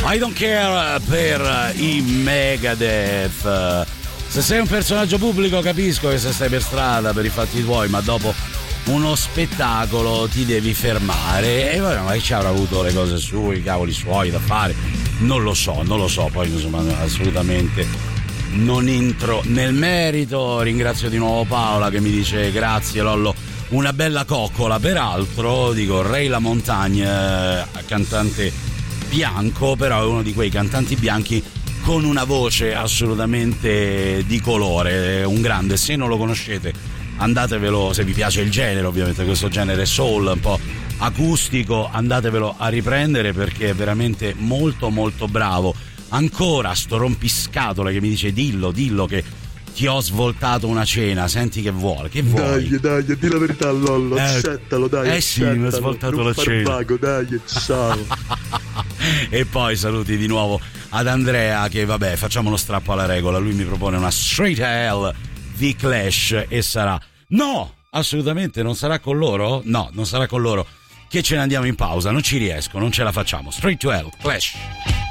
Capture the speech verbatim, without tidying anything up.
I Don't Care per i Megadeth. Se sei un personaggio pubblico capisco che se stai per strada per i fatti tuoi, ma dopo uno spettacolo ti devi fermare. E vabbè, ma ci avrà avuto le cose sue, i cavoli suoi da fare, non lo so, non lo so, poi insomma assolutamente non entro nel merito. Ringrazio di nuovo Paola che mi dice grazie Lollo, una bella coccola. Peraltro dico Ray La Montagne, cantante bianco, però è uno di quei cantanti bianchi con una voce assolutamente di colore, un grande. Se non lo conoscete andatevelo, se vi piace il genere, ovviamente questo genere soul un po' acustico, andatevelo a riprendere perché è veramente molto molto bravo. Ancora sto rompiscatole che mi dice dillo, dillo che ti ho svoltato una cena, senti che vuole, che vuoi? Dai, dai, di la verità Lollo, eh, accettalo, dai. Eh sì, mi ha svoltato non la far cena. Vago, dai, ciao. E poi saluti di nuovo ad Andrea che vabbè, facciamo uno strappo alla regola, lui mi propone una Straight Hell The Clash e sarà no, assolutamente non sarà con loro? No, non sarà con loro, che ce ne andiamo in pausa, non ci riesco, non ce la facciamo. Straight to Hell Clash.